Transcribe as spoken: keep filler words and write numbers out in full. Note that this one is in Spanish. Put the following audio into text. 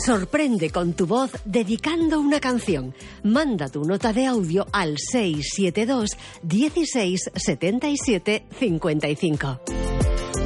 Sorprende con tu voz dedicando una canción. Manda tu nota de audio al seis siete dos, dieciséis, setenta y siete, cincuenta y cinco.